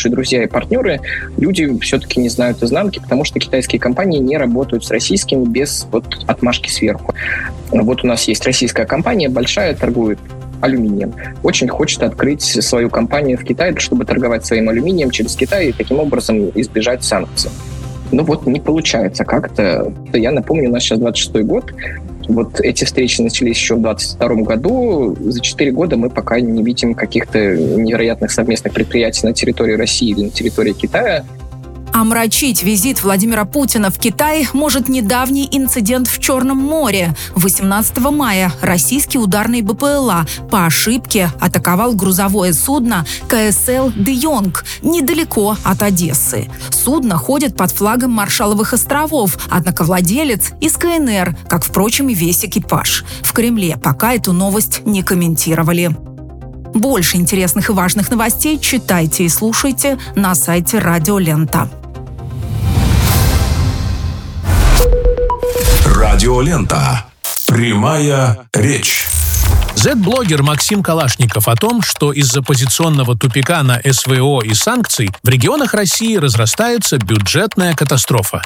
лучшие друзья и партнеры, люди все-таки не знают изнанки, потому что китайские компании не работают с российскими без отмашки сверху. Вот у нас есть российская компания, большая, торгует алюминием. Очень хочет открыть свою компанию в Китае, чтобы торговать своим алюминием через Китай и таким образом избежать санкций. Не получается как-то. Я напомню, у нас сейчас 26-й год. Эти встречи начались еще в 2022 году. За 4 года мы пока не видим каких-то невероятных совместных предприятий на территории России или на территории Китая. Омрачить визит Владимира Путина в Китай может недавний инцидент в Черном море. 18 мая российский ударный БПЛА по ошибке атаковал грузовое судно КСЛ «Де Йонг» недалеко от Одессы. Судно ходит под флагом Маршалловых островов, однако владелец из КНР, как, впрочем, и весь экипаж. В Кремле пока эту новость не комментировали. Больше интересных и важных новостей читайте и слушайте на сайте Радио Лента. Радио Лента. Прямая речь. Z-блогер Максим Калашников о том, что из-за позиционного тупика на СВО и санкций в регионах России разрастается бюджетная катастрофа.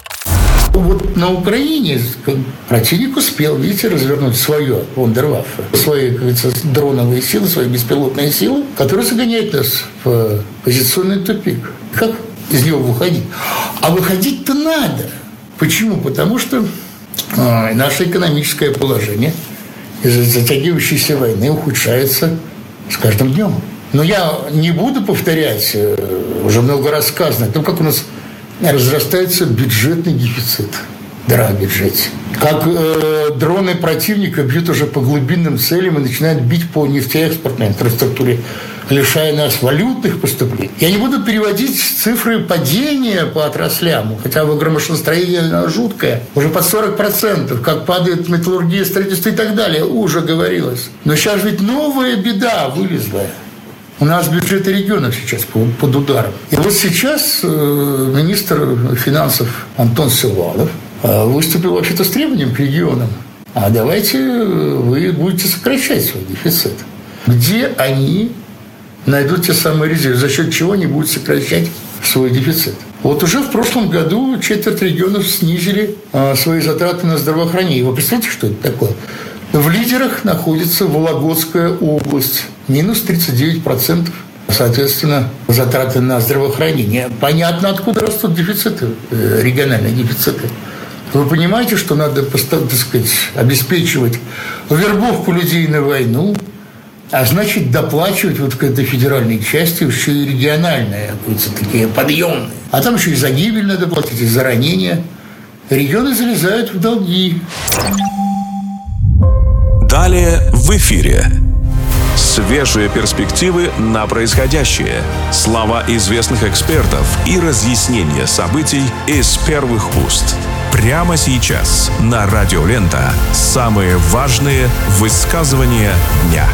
На Украине противник успел, развернуть свое вундерваффе, свои, как говорится, дроновые силы, свои беспилотные силы, которые загоняют нас в позиционный тупик. Как из него выходить? А выходить-то надо. Почему? Потому что наше экономическое положение из-за затягивающейся войны ухудшается с каждым днем. Но я не буду повторять, уже много раз сказано, о том, как у нас разрастается бюджетный дефицит, дыра в бюджете. Как дроны противника бьют уже по глубинным целям и начинают бить по нефтеэкспортной инфраструктуре, лишая нас валютных поступлений. Я не буду переводить цифры падения по отраслям, хотя громошлостроение жуткое, уже под 40%, как падает металлургия, строительство и так далее, уже говорилось. Но сейчас ведь новая беда вылезла. У нас бюджеты регионов сейчас под ударом. И сейчас министр финансов Антон Силуанов выступил вообще-то с требованием к регионам. А давайте вы будете сокращать свой дефицит. Где они найдут те самые резервы, за счет чего они будут сокращать свой дефицит? Уже в прошлом году четверть регионов снизили свои затраты на здравоохранение. Вы представляете, что это такое? В лидерах находится Вологодская область. Минус 39%. Соответственно, затраты на здравоохранение. Понятно, откуда растут дефициты, региональные дефициты. Вы понимаете, что надо, так сказать, обеспечивать вербовку людей на войну, а значит, доплачивать к этой федеральной части еще и региональные, такие подъемные. А там еще и за гибель надо платить, и за ранения. Регионы залезают в долги. Далее в эфире. Свежие перспективы на происходящее. Слова известных экспертов и разъяснения событий из первых уст. Прямо сейчас на Радио Лента самые важные высказывания дня.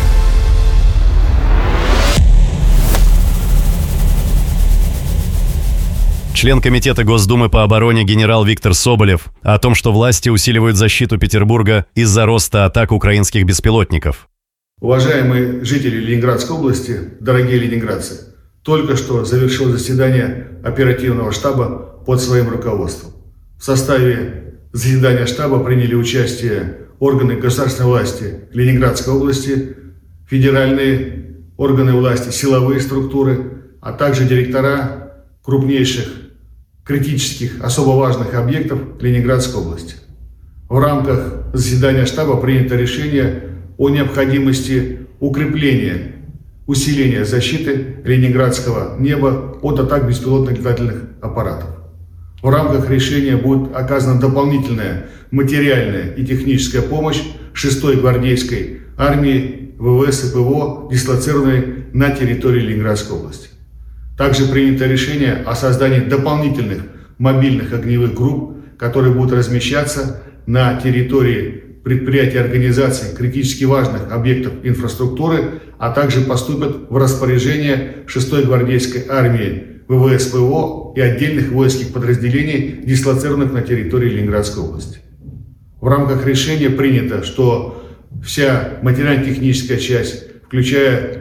Член Комитета Госдумы по обороне генерал Виктор Соболев о том, что власти усиливают защиту Петербурга из-за роста атак украинских беспилотников. Уважаемые жители Ленинградской области, дорогие ленинградцы, только что завершилось заседание оперативного штаба под своим руководством. В составе заседания штаба приняли участие органы государственной власти Ленинградской области, федеральные органы власти, силовые структуры, а также директора крупнейших критических, особо важных объектов Ленинградской области. В рамках заседания штаба принято решение о необходимости укрепления, усиления защиты ленинградского неба от атак беспилотных летательных аппаратов. В рамках решения будет оказана дополнительная материальная и техническая помощь 6-й гвардейской армии ВВС и ПВО, дислоцированной на территории Ленинградской области. Также принято решение о создании дополнительных мобильных огневых групп, которые будут размещаться на территории предприятий и организаций критически важных объектов инфраструктуры, а также поступят в распоряжение 6-й гвардейской армии ВВС ПВО и отдельных воинских подразделений, дислоцированных на территории Ленинградской области. В рамках решения принято, что вся материально-техническая часть, включая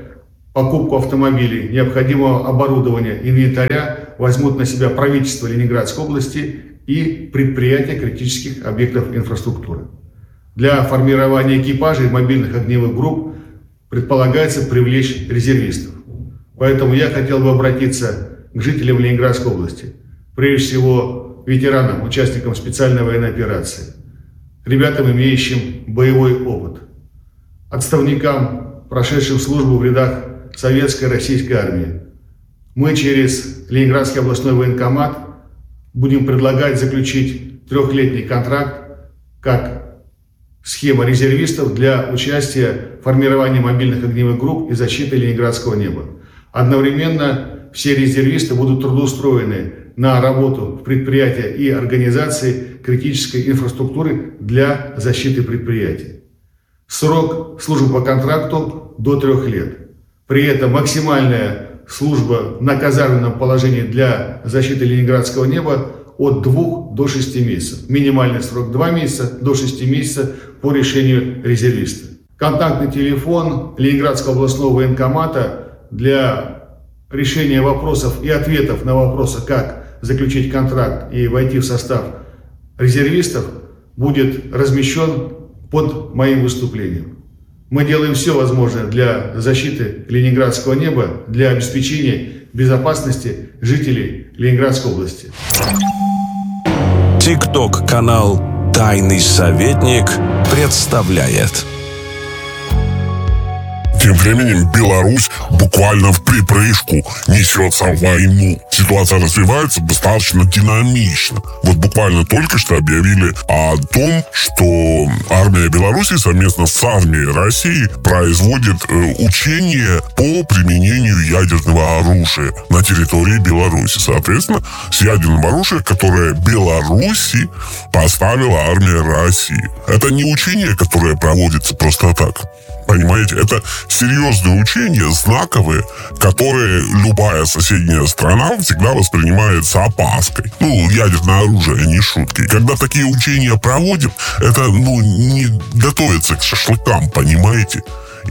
покупку автомобилей, необходимого оборудования, инвентаря возьмут на себя правительство Ленинградской области и предприятия критических объектов инфраструктуры. Для формирования экипажей мобильных огневых групп предполагается привлечь резервистов. Поэтому я хотел бы обратиться к жителям Ленинградской области, прежде всего ветеранам, участникам специальной военной операции, ребятам, имеющим боевой опыт, отставникам, прошедшим службу в рядах Советской и Российской армии. Мы через Ленинградский областной военкомат будем предлагать заключить 3-летний контракт как схема резервистов для участия в формировании мобильных огневых групп и защиты ленинградского неба. Одновременно все резервисты будут трудоустроены на работу в предприятия и организации критической инфраструктуры для защиты предприятий. Срок службы по контракту до 3 лет. При этом максимальная служба на казарменном положении для защиты ленинградского неба от 2 до 6 месяцев. Минимальный срок 2 месяца до 6 месяцев по решению резервиста. Контактный телефон Ленинградского областного военкомата для решения вопросов и ответов на вопросы, как заключить контракт и войти в состав резервистов, будет размещен под моим выступлением. Мы делаем все возможное для защиты ленинградского неба, для обеспечения безопасности жителей Ленинградской области. ТикТок-канал «Тайный советник» представляет. Тем временем Беларусь буквально в припрыжку несется в войну. Ситуация развивается достаточно динамично. Вот буквально только что объявили о том, что армия Беларуси совместно с армией России производит учения по применению ядерного оружия на территории Беларуси. Соответственно, с ядерным оружием, которое Беларуси поставила армия России. Это не учение, которое проводится просто так. Понимаете, это серьезные учения, знаковые, которые любая соседняя страна всегда воспринимает с опаской. Ядерное оружие, не шутки. Когда такие учения проводят, это, не готовится к шашлыкам, понимаете?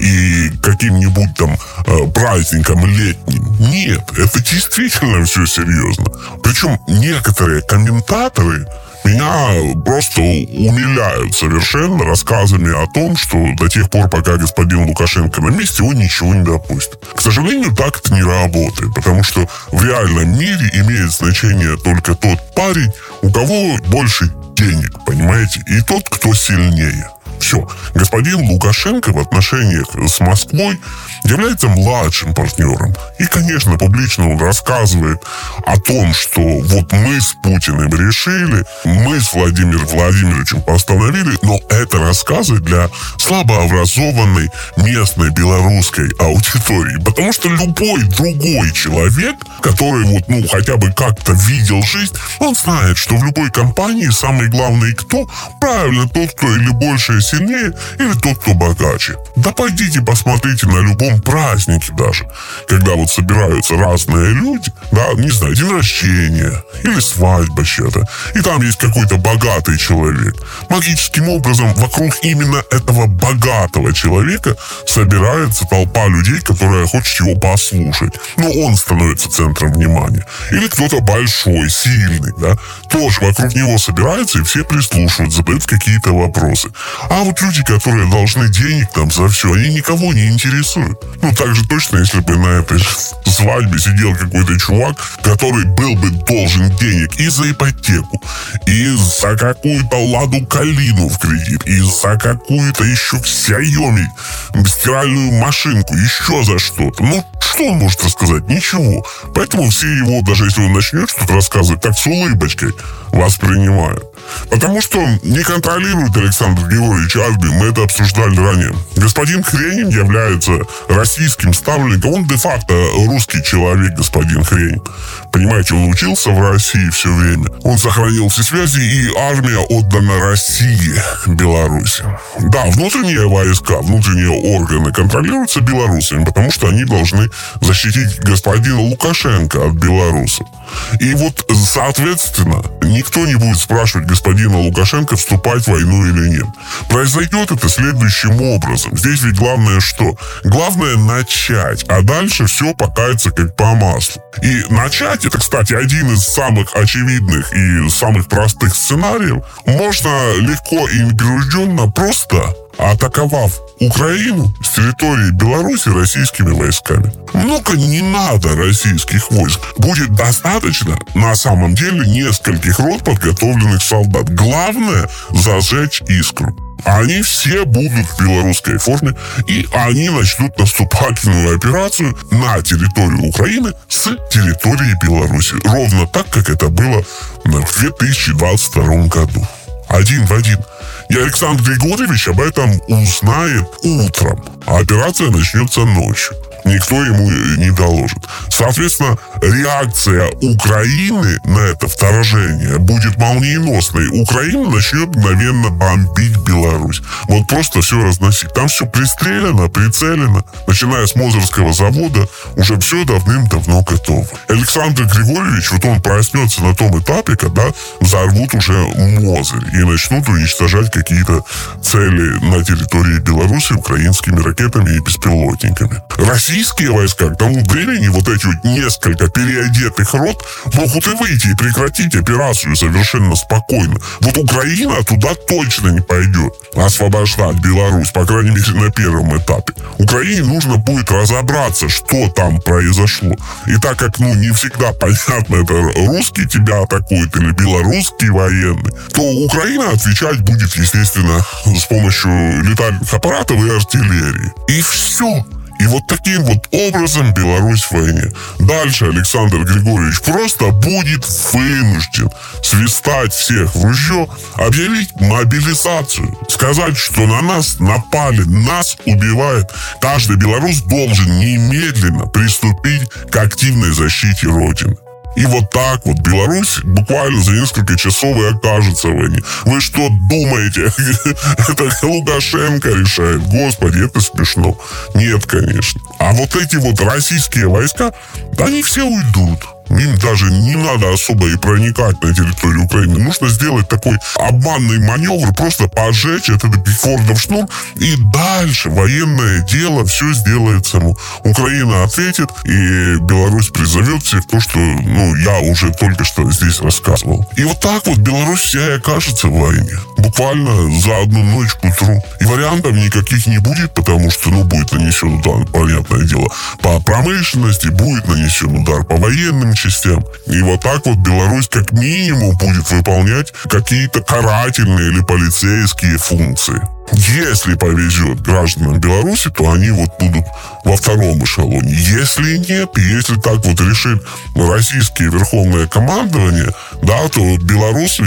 И каким-нибудь там праздникам летним. Нет, это действительно все серьезно. Причем некоторые комментаторы меня просто умиляют совершенно рассказами о том, что до тех пор, пока господин Лукашенко на месте, он ничего не допустит. К сожалению, так это не работает, потому что в реальном мире имеет значение только тот парень, у кого больше денег, понимаете, и тот, кто сильнее. Все. Господин Лукашенко в отношениях с Москвой является младшим партнером. И, конечно, публично он рассказывает о том, что вот мы с Путиным решили, мы с Владимиром Владимировичем постановили, но это рассказы для слабообразованной местной белорусской аудитории. Потому что любой другой человек, который хотя бы как-то видел жизнь, он знает, что в любой компании самый главный кто? Правильно, тот, кто или больше сильнее, или тот, кто богаче. Да пойдите посмотрите на любом празднике даже, когда собираются разные люди, не знаю, день рождения или свадьба чья-то, и там есть какой-то богатый человек. Магическим образом вокруг именно этого богатого человека собирается толпа людей, которая хочет его послушать. Но он становится центром внимания. Или кто-то большой, сильный, тоже вокруг него собирается, и все прислушивают, задают какие-то вопросы. А вот люди, которые должны денег там за все, они никого не интересуют. Так же точно, если бы на этой свадьбе сидел какой-то чувак, который был бы должен денег и за ипотеку, и за какую-то Ладу Калину в кредит, и за какую-то еще Xiaomi стиральную машинку, еще за что-то. Что он может рассказать? Ничего. Поэтому все его, даже если он начнет что-то рассказывать, так с улыбочкой воспринимают. Потому что не контролирует Александр Георгиевич армию, мы это обсуждали ранее. Господин Хренин является российским ставленником, он де-факто русский человек, господин Хренин. Понимаете, он учился в России все время, он сохранил все связи, и армия отдана России, Беларуси. Да, внутренние войска, внутренние органы контролируются белорусами, потому что они должны защитить господина Лукашенко от белорусов. И соответственно, никто не будет спрашивать господина Лукашенко, вступать в войну или нет. Произойдет это следующим образом. Здесь ведь главное что? Главное Главное начать, а дальше все покатится как по маслу. И начать, это, кстати, один из самых очевидных и самых простых сценариев, можно легко и непринужденно, просто атаковав Украину с территории Беларуси российскими войсками. Много не надо российских войск. Будет достаточно, на самом деле, нескольких рот подготовленных солдат. Главное — зажечь искру. Они все будут в белорусской форме, и они начнут наступательную операцию на территорию Украины с территории Беларуси. Ровно так, как это было в 2022 году. Один в один. И Александр Григорьевич об этом узнает утром, а операция начнется ночью. Никто ему не доложит. Соответственно, реакция Украины на это вторжение будет молниеносной. Украина начнет мгновенно бомбить Беларусь. Вот просто все разносить. Там все пристрелено, прицелено. Начиная с Мозырского завода, уже все давным-давно готово. Александр Григорьевич, вот он проснется на том этапе, когда взорвут уже Мозырь и начнут уничтожать какие-то цели на территории Беларуси украинскими ракетами и беспилотниками. Российские войска к тому времени, вот эти вот несколько переодетых рот, могут и выйти и прекратить операцию совершенно спокойно. Вот Украина туда точно не пойдет освобождать Беларусь, по крайней мере, на первом этапе. Украине нужно будет разобраться, что там произошло. И так как, не всегда понятно, это русские тебя атакуют или белорусские военные, то Украина отвечать будет, естественно, с помощью летательных аппаратов и артиллерии. И все. И вот таким вот образом Беларусь в войне. Дальше Александр Григорьевич просто будет вынужден свистать всех в ружье, объявить мобилизацию, сказать, что на нас напали, нас убивают. Каждый белорус должен немедленно приступить к активной защите Родины. И вот так вот Беларусь буквально за несколько часов и окажется в войне. Вы что думаете? Это Лукашенко решает? Господи, это смешно. Нет, конечно. А вот эти вот российские войска, они все уйдут. Им даже не надо особо и проникать на территорию Украины. Нужно сделать такой обманный маневр, просто поджечь этот Бигфордов шнур, и дальше военное дело все сделает само. Украина ответит, и Беларусь призовет всех то, что, я уже только что здесь рассказывал. И вот так вот Беларусь вся и окажется в войне. Буквально за одну ночь к утру. И вариантов никаких не будет, потому что, будет нанесен удар, понятное дело, по промышленности, будет нанесен удар по военным частям. И вот так вот Беларусь как минимум будет выполнять какие-то карательные или полицейские функции. Если повезет гражданам Беларуси, то они вот будут во втором эшелоне. Если нет, если так вот решит российское верховное командование, то белорусы,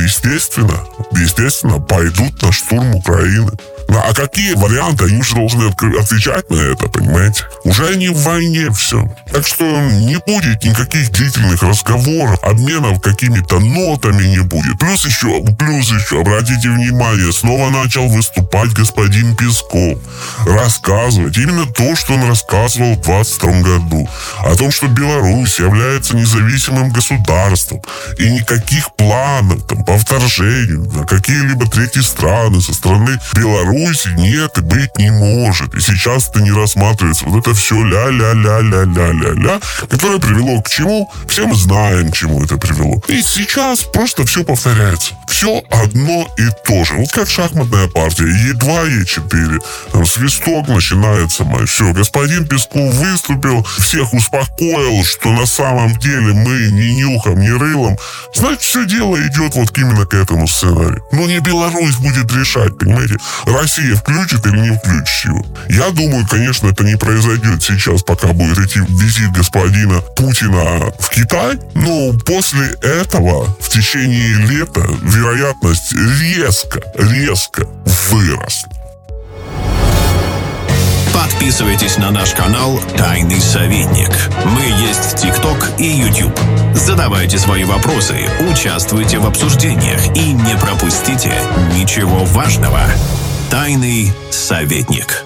естественно, пойдут на штурм Украины. А какие варианты? Они уже должны отвечать на это, понимаете? Уже они в войне все. Так что не будет никаких длительных разговоров, обменов какими-то нотами не будет. Плюс еще, обратите внимание, снова начал выступать господин Песков. Рассказывать именно то, что он рассказывал в 2022 году. О том, что Беларусь является независимым государством. И никаких планов по вторжению на какие-либо третьи страны со стороны Беларуси нет и быть не может. И сейчас это не рассматривается. Вот это все ля-ля-ля-ля-ля-ля-ля, которое привело к чему? Все мы знаем, к чему это привело. И сейчас просто все повторяется. Все одно и то же. Вот как шахматная партия. Е2, Е4. Свисток начинается. Все, господин Песков выступил, всех успокоил, что на самом деле мы ни нюхом, ни рылом. Значит, все дело идет вот именно к этому сценарию. Но не Беларусь будет решать, понимаете? Россия включит или не включит его. Я думаю, конечно, это не произойдет сейчас, пока будет идти визит господина Путина в Китай. Но после этого в течение лета вероятность резко выросла. Подписывайтесь на наш канал «Тайный советник». Мы есть в ТикТок и YouTube. Задавайте свои вопросы, участвуйте в обсуждениях и не пропустите ничего важного. «Тайный советник».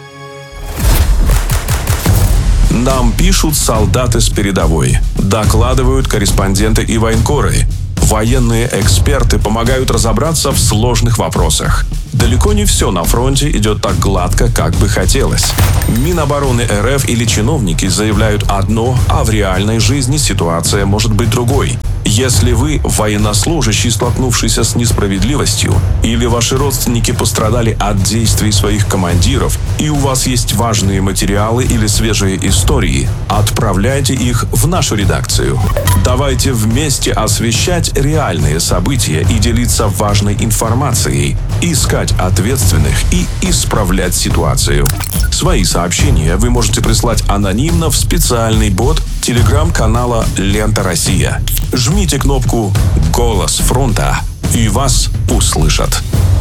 Нам пишут солдаты с передовой, докладывают корреспонденты и военкоры. Военные эксперты помогают разобраться в сложных вопросах. Далеко не все на фронте идет так гладко, как бы хотелось. Минобороны РФ или чиновники заявляют одно, а в реальной жизни ситуация может быть другой. Если вы военнослужащий, столкнувшийся с несправедливостью, или ваши родственники пострадали от действий своих командиров, и у вас есть важные материалы или свежие истории, отправляйте их в нашу редакцию. Давайте вместе освещать реальные события и делиться важной информацией, искать ответственных и исправлять ситуацию. Свои сообщения вы можете прислать анонимно в специальный бот телеграм-канала «Лента Россия». Жмите кнопку «Голос фронта» и вас услышат.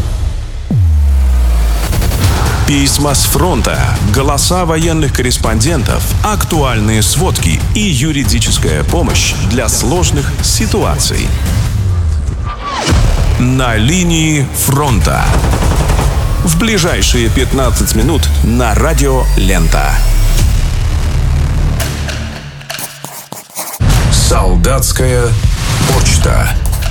Письма с фронта, голоса военных корреспондентов, актуальные сводки и юридическая помощь для сложных ситуаций. На линии фронта. В ближайшие 15 минут на радио «Лента». Солдатская почта.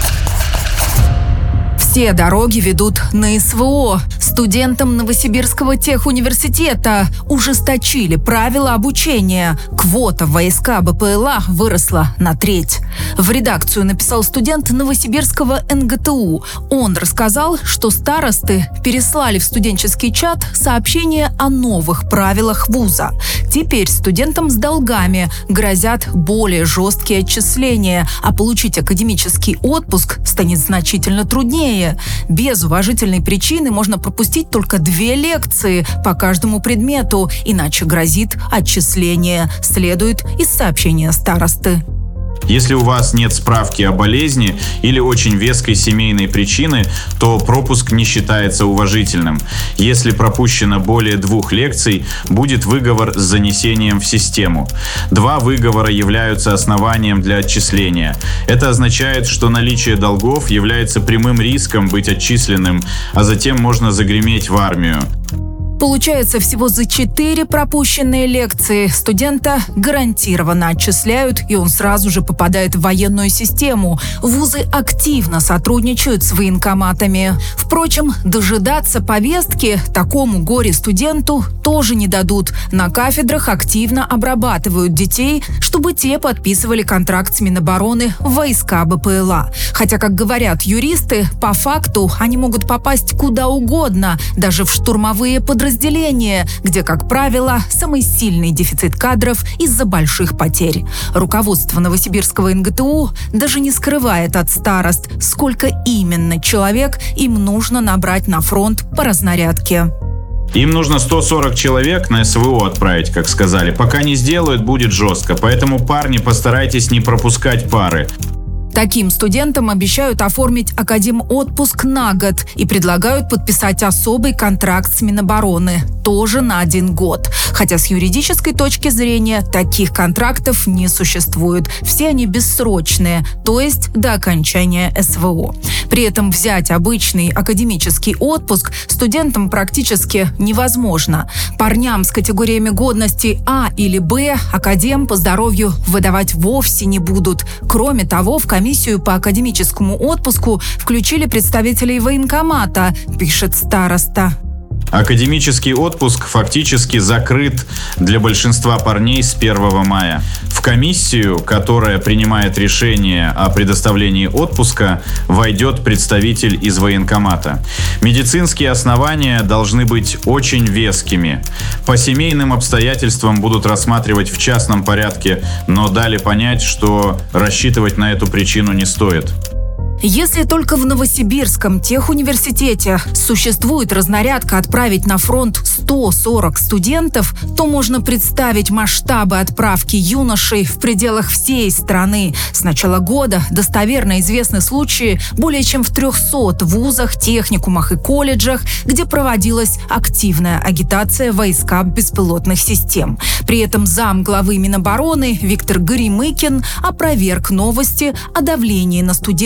Все дороги ведут на СВО. Студентам Новосибирского техуниверситета ужесточили правила обучения. Квота в войска БПЛА выросла на треть. В редакцию написал студент Новосибирского НГТУ. Он рассказал, что старосты переслали в студенческий чат сообщение о новых правилах вуза. Теперь студентам с долгами грозят более жесткие отчисления, а получить академический отпуск станет значительно труднее. Без уважительной причины можно пропустить только 2 лекции по каждому предмету, иначе грозит отчисление, следует из сообщения старосты. Если у вас нет справки о болезни или очень веской семейной причины, то пропуск не считается уважительным. Если пропущено более 2 лекций, будет выговор с занесением в систему. 2 выговора являются основанием для отчисления. Это означает, что наличие долгов является прямым риском быть отчисленным, а затем можно загреметь в армию. Получается, всего за 4 пропущенные лекции студента гарантированно отчисляют, и он сразу же попадает в военную систему. Вузы активно сотрудничают с военкоматами. Впрочем, дожидаться повестки такому горе-студенту тоже не дадут. На кафедрах активно обрабатывают детей, чтобы те подписывали контракт с Минобороны в войска БПЛА. Хотя, как говорят юристы, по факту они могут попасть куда угодно, даже в штурмовые подразделения, где, как правило, самый сильный дефицит кадров из-за больших потерь. Руководство Новосибирского НГТУ даже не скрывает от старост, сколько именно человек им нужно набрать на фронт по разнарядке. Им нужно 140 человек на СВО отправить, как сказали. Пока не сделают, будет жестко. Поэтому, парни, постарайтесь не пропускать пары. Таким студентам обещают оформить академотпуск на год и предлагают подписать особый контракт с Минобороны, тоже на 1 год. Хотя с юридической точки зрения таких контрактов не существует. Все они бессрочные, то есть до окончания СВО. При этом взять обычный академический отпуск студентам практически невозможно. Парням с категориями годности А или Б академ по здоровью выдавать вовсе не будут. Кроме того, в комиссию по академическому отпуску включили представителей военкомата, пишет староста. Академический отпуск фактически закрыт для большинства парней с 1 мая. В комиссию, которая принимает решение о предоставлении отпуска, войдет представитель из военкомата. Медицинские основания должны быть очень вескими. По семейным обстоятельствам будут рассматривать в частном порядке, но дали понять, что рассчитывать на эту причину не стоит. Если только в Новосибирском техуниверситете существует разнарядка отправить на фронт 140 студентов, то можно представить масштабы отправки юношей в пределах всей страны. С начала года достоверно известны случаи более чем в 300 вузах, техникумах и колледжах, где проводилась активная агитация войска беспилотных систем. При этом замглавы Минобороны Виктор Горемыкин опроверг новости о давлении на студентов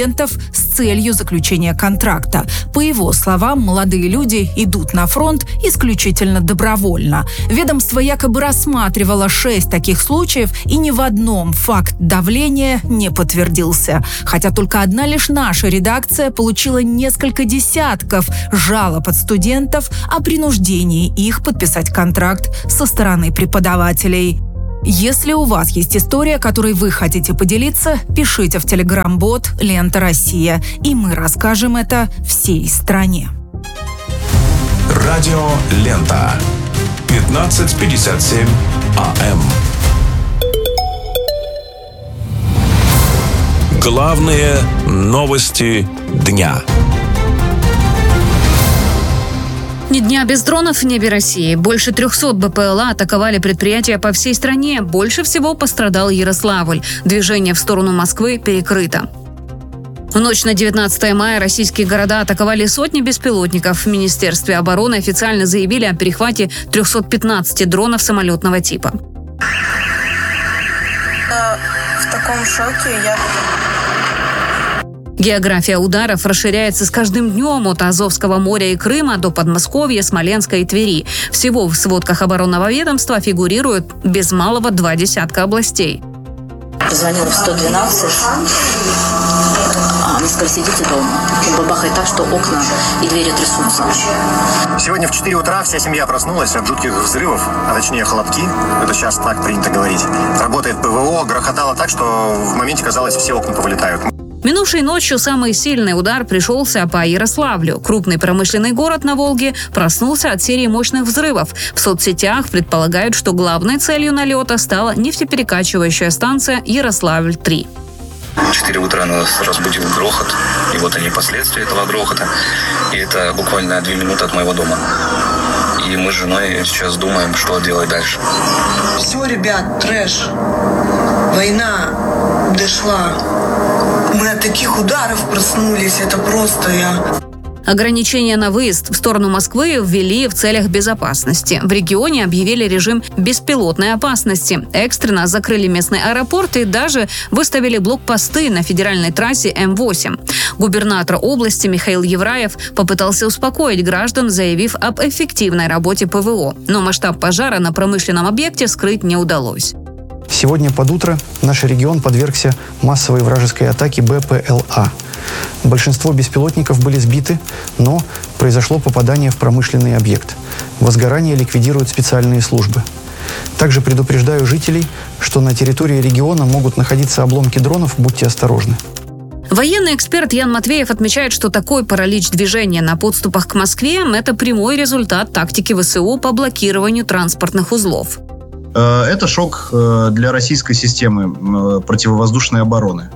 с целью заключения контракта. По его словам, молодые люди идут на фронт исключительно добровольно. Ведомство якобы рассматривало 6 таких случаев, и ни в одном факт давления не подтвердился. Хотя только одна лишь наша редакция получила несколько десятков жалоб от студентов о принуждении их подписать контракт со стороны преподавателей. Если у вас есть история, которой вы хотите поделиться, пишите в Telegram-бот «Лента Россия», и мы расскажем это всей стране. Радио Лента. 15:57 АМ. Главные новости дня. Ни дня без дронов в небе России. Больше 300 БПЛА атаковали предприятия по всей стране. Больше всего пострадал Ярославль. Движение в сторону Москвы перекрыто. В ночь на 19 мая российские города атаковали сотни беспилотников. В Министерстве обороны официально заявили о перехвате 315 дронов самолетного типа. В таком шоке я... География ударов расширяется с каждым днем от Азовского моря и Крыма до Подмосковья, Смоленска и Твери. Всего в сводках оборонного ведомства фигурирует без малого 20 областей. Позвонила в 112. Она сказала, сидите дома. Бабахает так, что окна и двери трясутся. Сегодня в 4 утра вся семья проснулась от жутких взрывов, а точнее хлопки. Это сейчас так принято говорить. Работает ПВО, грохотало так, что в моменте казалось, все окна повылетают. Минувшей ночью самый сильный удар пришелся по Ярославлю. Крупный промышленный город на Волге проснулся от серии мощных взрывов. В соцсетях предполагают, что главной целью налета стала нефтеперекачивающая станция Ярославль-3. В 4 утра нас разбудил грохот, и вот они последствия этого грохота. И это буквально 2 минуты от моего дома. И мы с женой сейчас думаем, что делать дальше. Все, ребят, трэш. Война дошла. Мы от таких ударов проснулись, это просто Ограничения на выезд в сторону Москвы ввели в целях безопасности. В регионе объявили режим беспилотной опасности. Экстренно закрыли местный аэропорт и даже выставили блокпосты на федеральной трассе М8. Губернатор области Михаил Евраев попытался успокоить граждан, заявив об эффективной работе ПВО. Но масштаб пожара на промышленном объекте скрыть не удалось. Сегодня под утро наш регион подвергся массовой вражеской атаке БПЛА. Большинство беспилотников были сбиты, но произошло попадание в промышленный объект. Возгорание ликвидируют специальные службы. Также предупреждаю жителей, что на территории региона могут находиться обломки дронов, будьте осторожны. Военный эксперт Ян Матвеев отмечает, что такой паралич движения на подступах к Москве – это прямой результат тактики ВСУ по блокированию транспортных узлов. Это шок для российской системы противовоздушной обороны.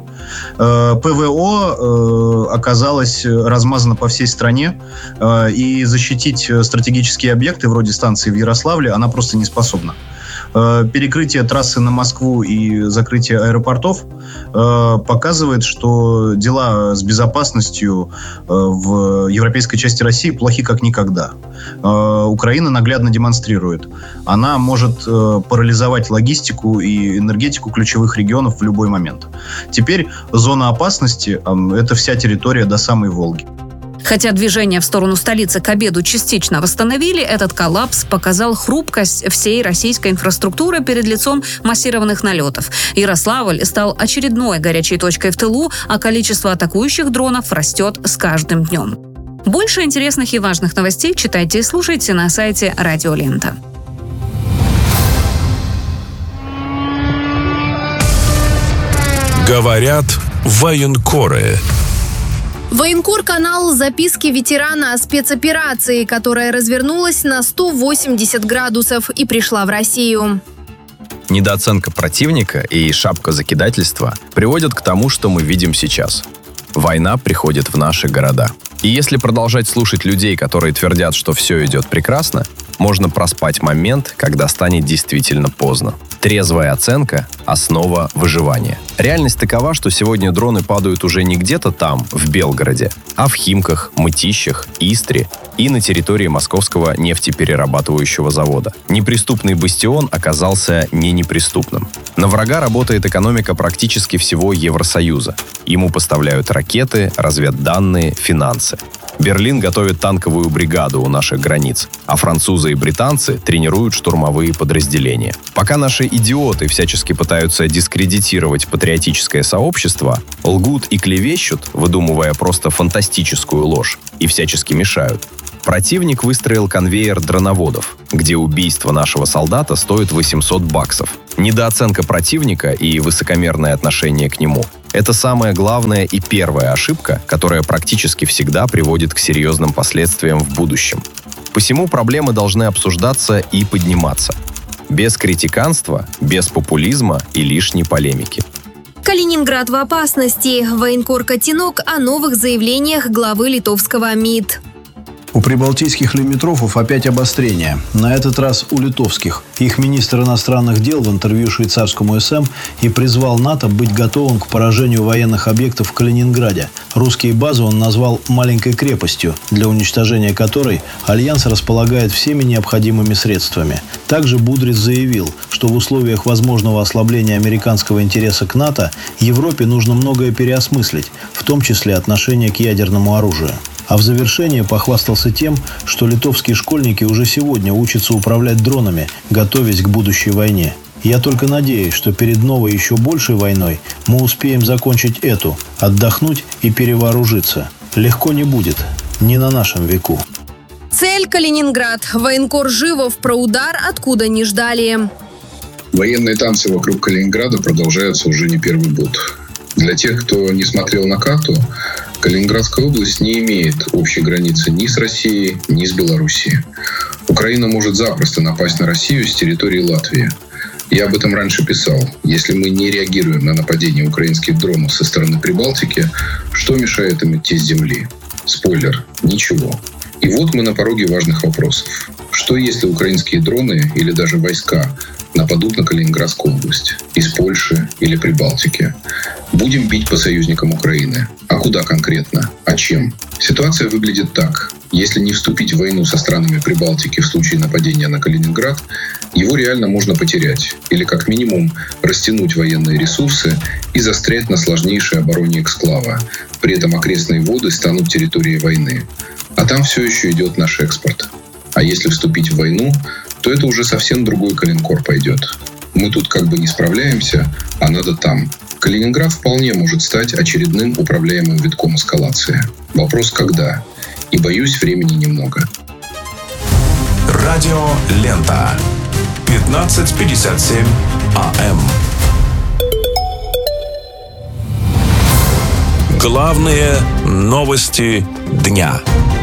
ПВО оказалось размазано по всей стране, и защитить стратегические объекты вроде станции в Ярославле она просто не способна. Перекрытие трассы на Москву и закрытие аэропортов показывает, что дела с безопасностью в европейской части России плохи как никогда. Украина наглядно демонстрирует. Она может парализовать логистику и энергетику ключевых регионов в любой момент. Теперь зона опасности – это вся территория до самой Волги. Хотя движение в сторону столицы к обеду частично восстановили, этот коллапс показал хрупкость всей российской инфраструктуры перед лицом массированных налетов. Ярославль стал очередной горячей точкой в тылу, а количество атакующих дронов растет с каждым днем. Больше интересных и важных новостей читайте и слушайте на сайте Радио Лента. Говорят военкоры. Военкор-канал «Записки ветерана» о спецоперации, которая развернулась на 180 градусов и пришла в Россию. Недооценка противника и шапка закидательства приводят к тому, что мы видим сейчас. Война приходит в наши города. И если продолжать слушать людей, которые твердят, что все идет прекрасно, Можно проспать момент, когда станет действительно поздно. Трезвая оценка – основа выживания. Реальность такова, что сегодня дроны падают уже не где-то там, в Белгороде, а в Химках, Мытищах, Истре и на территории Московского нефтеперерабатывающего завода. Неприступный бастион оказался не неприступным. На врага работает экономика практически всего Евросоюза. Ему поставляют ракеты, разведданные, финансы. Берлин готовит танковую бригаду у наших границ, а французы и британцы тренируют штурмовые подразделения. Пока наши идиоты всячески пытаются дискредитировать патриотическое сообщество, лгут и клевещут, выдумывая просто фантастическую ложь, и всячески мешают. Противник выстроил конвейер дроноводов, где убийство нашего солдата стоит $800. Недооценка противника и высокомерное отношение к нему – это самая главная и первая ошибка, которая практически всегда приводит к серьезным последствиям в будущем. Посему проблемы должны обсуждаться и подниматься. Без критиканства, без популизма и лишней полемики. Калининград в опасности. Военкор Котенок о новых заявлениях главы литовского МИД. У прибалтийских лимитрофов опять обострение. На этот раз у литовских. Их министр иностранных дел в интервью швейцарскому СМ и призвал НАТО быть готовым к поражению военных объектов в Калининграде. Русские базы он назвал «маленькой крепостью», для уничтожения которой Альянс располагает всеми необходимыми средствами. Также Будриц заявил, что в условиях возможного ослабления американского интереса к НАТО Европе нужно многое переосмыслить, в том числе отношение к ядерному оружию. А в завершение похвастался тем, что литовские школьники уже сегодня учатся управлять дронами, готовясь к будущей войне. Я только надеюсь, что перед новой еще большей войной мы успеем закончить эту, отдохнуть и перевооружиться. Легко не будет, не на нашем веку. Цель – Калининград. Военкор Живов про удар, откуда не ждали. Военные танцы вокруг Калининграда продолжаются уже не первый год. Для тех, кто не смотрел на карту, Калининградская область не имеет общей границы ни с Россией, ни с Белоруссией. Украина может запросто напасть на Россию с территории Латвии. Я об этом раньше писал. Если мы не реагируем на нападение украинских дронов со стороны Прибалтики, что мешает им идти с земли? Спойлер – ничего. И вот мы на пороге важных вопросов. Что если украинские дроны или даже войска нападут на Калининградскую область из Польши или Прибалтики? Будем бить по союзникам Украины. А куда конкретно? А чем? Ситуация выглядит так. Если не вступить в войну со странами Прибалтики в случае нападения на Калининград, его реально можно потерять. Или как минимум растянуть военные ресурсы и застрять на сложнейшей обороне эксклава. При этом окрестные воды станут территорией войны. А там все еще идет наш экспорт. А если вступить в войну, то это уже совсем другой калинкор пойдет. Мы тут как бы не справляемся, а надо там. Калининград вполне может стать очередным управляемым витком эскалации. Вопрос когда? И боюсь, времени немного. Радио Лента. 15:57 АМ. Главные новости дня.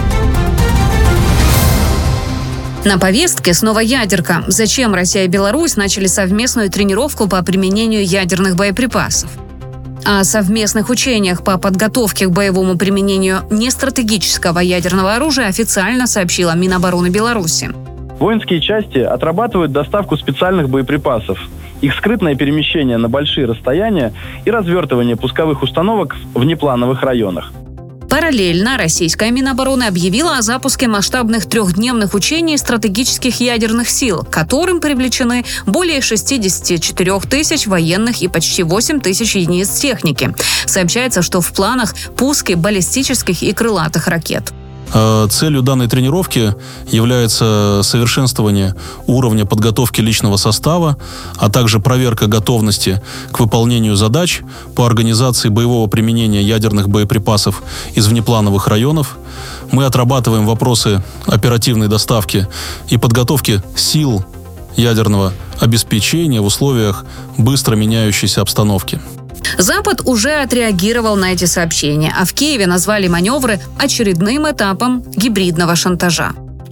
На повестке снова ядерка. Зачем Россия и Беларусь начали совместную тренировку по применению ядерных боеприпасов? О совместных учениях по подготовке к боевому применению нестратегического ядерного оружия официально сообщила Минобороны Беларуси. Воинские части отрабатывают доставку специальных боеприпасов, их скрытное перемещение на большие расстояния и развертывание пусковых установок в внеплановых районах. Параллельно российская Минобороны объявила о запуске масштабных трехдневных учений стратегических ядерных сил, к которым привлечены более 64 тысяч военных и почти 8 тысяч единиц техники. Сообщается, что в планах пуски баллистических и крылатых ракет. Целью данной тренировки является совершенствование уровня подготовки личного состава, а также проверка готовности к выполнению задач по организации боевого применения ядерных боеприпасов из внеплановых районов. Мы отрабатываем вопросы оперативной доставки и подготовки сил ядерного обеспечения в условиях быстро меняющейся обстановки. Запад уже отреагировал на эти сообщения, а в Киеве назвали маневры очередным этапом гибридного шантажа.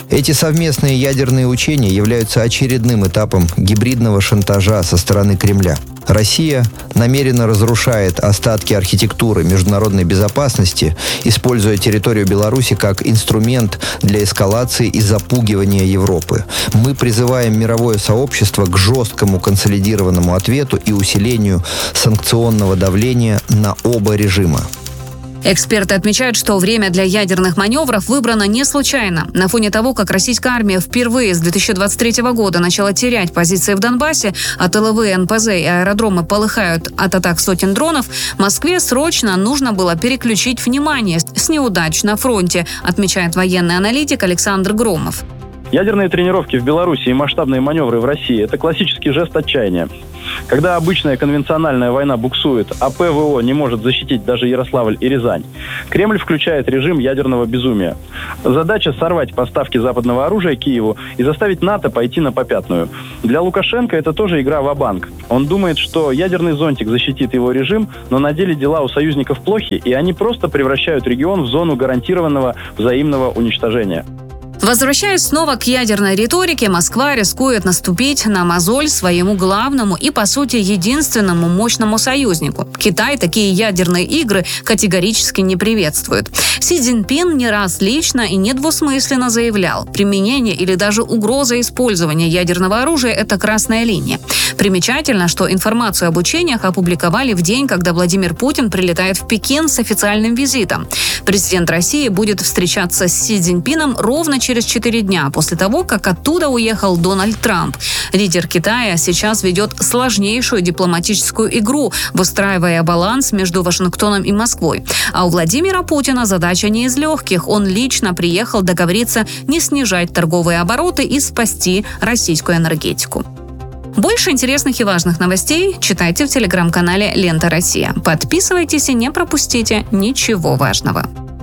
Эти совместные ядерные учения являются очередным этапом гибридного шантажа со стороны Кремля. Россия намеренно разрушает остатки архитектуры международной безопасности, используя территорию Беларуси как инструмент для эскалации и запугивания Европы. Мы призываем мировое сообщество к жесткому консолидированному ответу и усилению санкционного давления на оба режима. Эксперты отмечают, что время для ядерных маневров выбрано не случайно. На фоне того, как российская армия впервые с 2023 года начала терять позиции в Донбассе, а тыловые НПЗ и аэродромы полыхают от атак сотен дронов, Москве срочно нужно было переключить внимание с неудач на фронте, отмечает военный аналитик Александр Громов. Ядерные тренировки в Беларуси и масштабные маневры в России – это классический жест отчаяния. Когда обычная конвенциональная война буксует, а ПВО не может защитить даже Ярославль и Рязань, Кремль включает режим ядерного безумия. Задача – сорвать поставки западного оружия Киеву и заставить НАТО пойти на попятную. Для Лукашенко это тоже игра ва-банк. Он думает, что ядерный зонтик защитит его режим, но на деле дела у союзников плохи, и они просто превращают регион в зону гарантированного взаимного уничтожения. Возвращаясь снова к ядерной риторике, Москва рискует наступить на мозоль своему главному и, по сути, единственному мощному союзнику. Китай такие ядерные игры категорически не приветствует. Си Цзиньпин не раз лично и недвусмысленно заявлял, применение или даже угроза использования ядерного оружия – это красная линия. Примечательно, что информацию об учениях опубликовали в день, когда Владимир Путин прилетает в Пекин с официальным визитом. Президент России будет встречаться с Си Цзиньпином ровно через 4 дня после того, как оттуда уехал Дональд Трамп. Лидер Китая сейчас ведет сложнейшую дипломатическую игру, выстраивая баланс между Вашингтоном и Москвой. А у Владимира Путина задача не из легких. Он лично приехал договориться не снижать торговые обороты и спасти российскую энергетику. Больше интересных и важных новостей читайте в телеграм-канале «Лента Россия». Подписывайтесь и не пропустите ничего важного.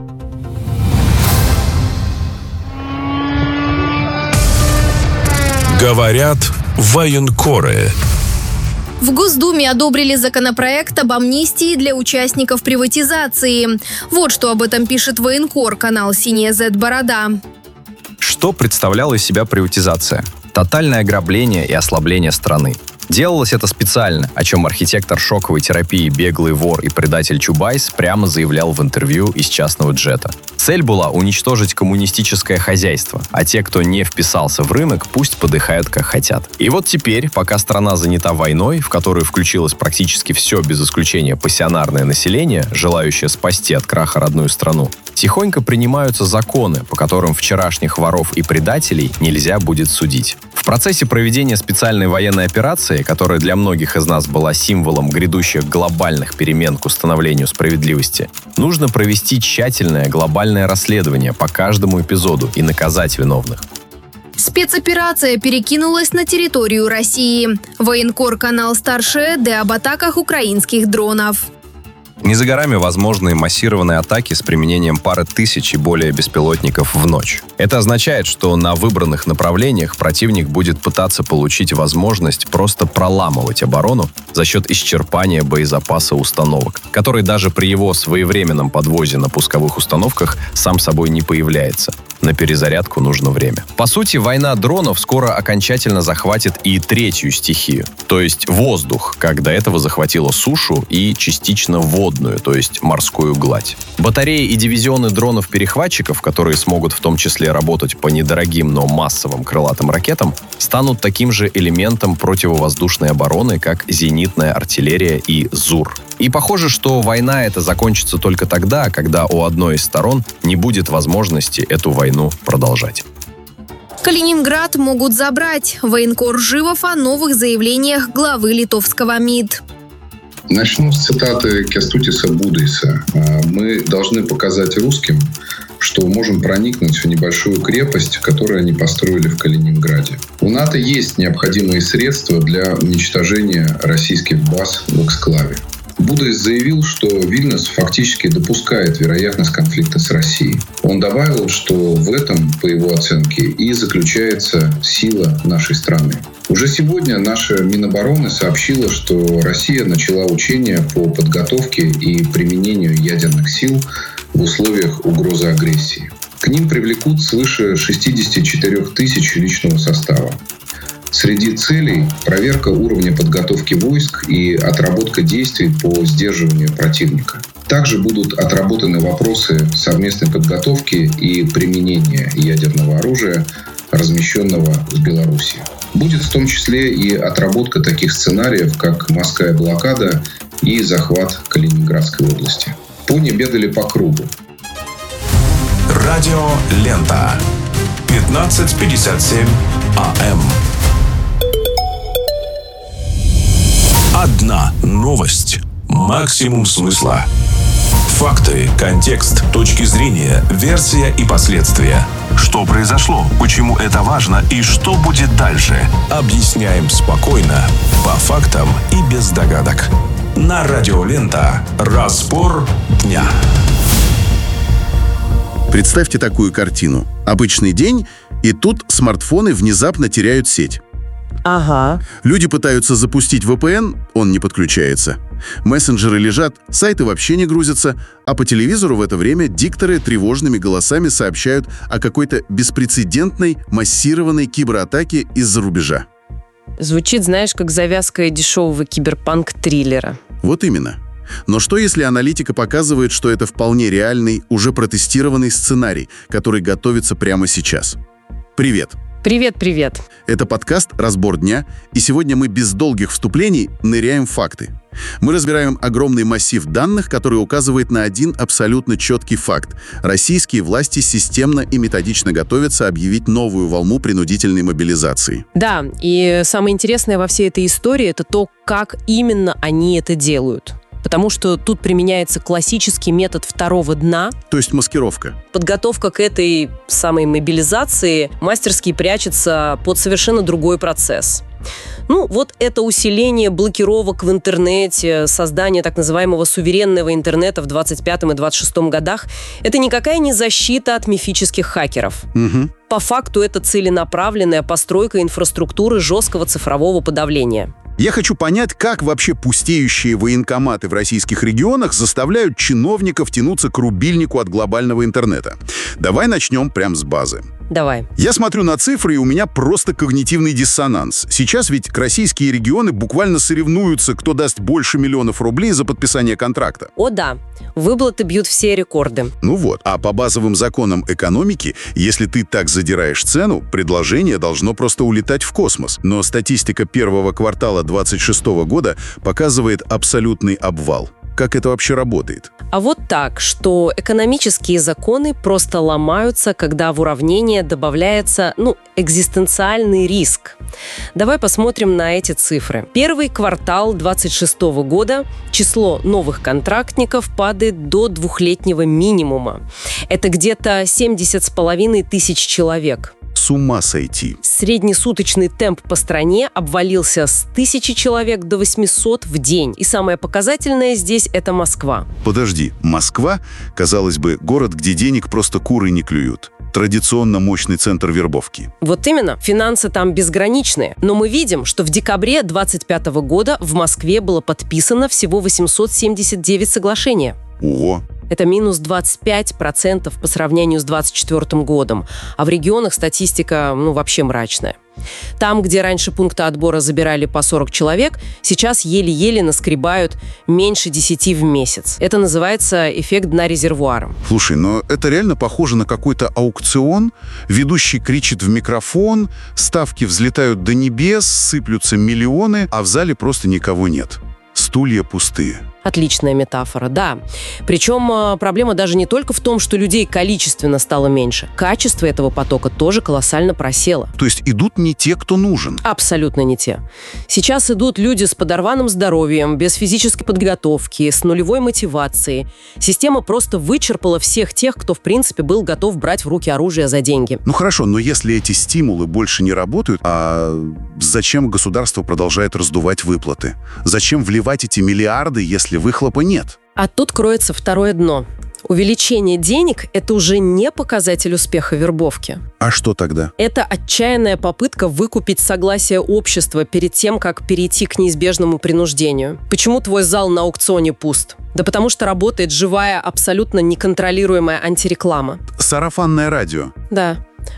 Говорят военкоры. В Госдуме одобрили законопроект об амнистии для участников приватизации. Вот что об этом пишет военкор, канал «Синяя Z-борода». Что представляла из себя приватизация? Тотальное ограбление и ослабление страны. Делалось это специально, о чем архитектор шоковой терапии, беглый вор и предатель Чубайс прямо заявлял в интервью из частного джета. Цель была уничтожить коммунистическое хозяйство, а те, кто не вписался в рынок, пусть подыхают как хотят. И вот теперь, пока страна занята войной, в которую включилось практически все без исключения пассионарное население, желающее спасти от краха родную страну, тихонько принимаются законы, по которым вчерашних воров и предателей нельзя будет судить. В процессе проведения специальной военной операции, которая для многих из нас была символом грядущих глобальных перемен к установлению справедливости, нужно провести тщательное глобальное расследование по каждому эпизоду и наказать виновных. Спецоперация перекинулась на территорию России. Военкор канал «Старший Эд» об атаках украинских дронов. Не за горами возможны массированные атаки с применением пары тысяч и более беспилотников в ночь. Это означает, что на выбранных направлениях противник будет пытаться получить возможность просто проламывать оборону за счет исчерпания боезапаса установок, который даже при его своевременном подвозе на пусковых установках сам собой не появляется. На перезарядку нужно время. По сути, война дронов скоро окончательно захватит и третью стихию, то есть воздух, как до этого захватила сушу и частично водную, то есть морскую гладь. Батареи и дивизионы дронов-перехватчиков, которые смогут в том числе работать по недорогим, но массовым крылатым ракетам, станут таким же элементом противовоздушной обороны, как зенитная артиллерия и ЗУР. И похоже, что война эта закончится только тогда, когда у одной из сторон не будет возможности эту войну продолжать. Калининград могут забрать. Военкор Живов о новых заявлениях главы литовского МИД. Начну с цитаты Кястутиса Будайса. «Мы должны показать русским, что можем проникнуть в небольшую крепость, которую они построили в Калининграде. У НАТО есть необходимые средства для уничтожения российских баз в эксклаве». Будайс заявил, что Вильнюс фактически допускает вероятность конфликта с Россией. Он добавил, что в этом, по его оценке, и заключается сила нашей страны. Уже сегодня наша Минобороны сообщила, что Россия начала учения по подготовке и применению ядерных сил в условиях угрозы агрессии. К ним привлекут свыше 64 тысяч личного состава. Среди целей – проверка уровня подготовки войск и отработка действий по сдерживанию противника. Также будут отработаны вопросы совместной подготовки и применения ядерного оружия, размещенного в Беларуси. Будет в том числе и отработка таких сценариев, как морская блокада и захват Калининградской области. Пони бегали по кругу. Радио Лента. 15:57 АМ. Одна новость. Максимум смысла. Факты, контекст, точки зрения, версия и последствия. Что произошло, почему это важно и что будет дальше. Объясняем спокойно, по фактам и без догадок. На Радио Лента. Разбор дня. Представьте такую картину. Обычный день, и тут смартфоны внезапно теряют сеть. Ага. Люди пытаются запустить VPN, он не подключается. Мессенджеры лежат, сайты вообще не грузятся, а по телевизору в это время дикторы тревожными голосами сообщают о какой-то беспрецедентной массированной кибератаке из-за рубежа. Звучит, знаешь, как завязка дешевого киберпанк-триллера. Вот именно. Но что, если аналитика показывает, что это вполне реальный, уже протестированный сценарий, который готовится прямо сейчас? Привет! Привет-привет! Это подкаст «Разбор дня», и сегодня мы без долгих вступлений ныряем в факты. Мы разбираем огромный массив данных, который указывает на один абсолютно четкий факт. Российские власти системно и методично готовятся объявить новую волну принудительной мобилизации. Да, и самое интересное во всей этой истории – это то, как именно они это делают. Потому что тут применяется классический метод второго дна. То есть маскировка. Подготовка к этой самой мобилизации мастерски прячется под совершенно другой процесс. Ну, вот это усиление блокировок в интернете, создание так называемого суверенного интернета в 25 и 26 годах – это никакая не защита от мифических хакеров. Угу. По факту это целенаправленная постройка инфраструктуры жесткого цифрового подавления. Я хочу понять, как вообще пустеющие военкоматы в российских регионах заставляют чиновников тянуться к рубильнику от глобального интернета. Давай начнем прямо с базы. Давай. Я смотрю на цифры, и у меня просто когнитивный диссонанс. Сейчас ведь российские регионы буквально соревнуются, кто даст больше миллионов рублей за подписание контракта. О да, выплаты бьют все рекорды. Ну вот, а по базовым законам экономики, если ты так задираешь цену, предложение должно просто улетать в космос. Но статистика первого квартала 2026 года показывает абсолютный обвал. Как это вообще работает? А вот так, что экономические законы просто ломаются, когда в уравнение добавляется, экзистенциальный риск. Давай посмотрим на эти цифры. Первый квартал 2026 года число новых контрактников падает до двухлетнего минимума. Это где-то 70,5 тысяч человек. С ума сойти. Среднесуточный темп по стране обвалился с 1000 человек до 800 в день. И самое показательное здесь – это Москва. Подожди, Москва, казалось бы, город, где денег просто куры не клюют. Традиционно мощный центр вербовки. Вот именно. Финансы там безграничные. Но мы видим, что в декабре 2025 года в Москве было подписано всего 879 соглашений. Ого! Это минус 25% по сравнению с 2024 годом. А в регионах статистика, вообще мрачная. Там, где раньше пункта отбора забирали по 40 человек, сейчас еле-еле наскребают меньше 10 в месяц. Это называется эффект дна резервуара. Слушай, но это реально похоже на какой-то аукцион. Ведущий кричит в микрофон, ставки взлетают до небес, сыплются миллионы, а в зале просто никого нет. Стулья пустые. Отличная метафора, да. Причем проблема даже не только в том, что людей количественно стало меньше. Качество этого потока тоже колоссально просело. То есть идут не те, кто нужен? Абсолютно не те. Сейчас идут люди с подорванным здоровьем, без физической подготовки, с нулевой мотивацией. Система просто вычерпала всех тех, кто в принципе был готов брать в руки оружие за деньги. Ну хорошо, но если эти стимулы больше не работают, а зачем государство продолжает раздувать выплаты? Зачем вливать эти миллиарды, если выхлопа нет? А тут кроется второе дно. Увеличение денег – это уже не показатель успеха вербовки. А что тогда? Это отчаянная попытка выкупить согласие общества перед тем, как перейти к неизбежному принуждению. Почему твой зал на аукционе пуст? Да потому что работает живая, абсолютно неконтролируемая антиреклама. Сарафанное радио. Да.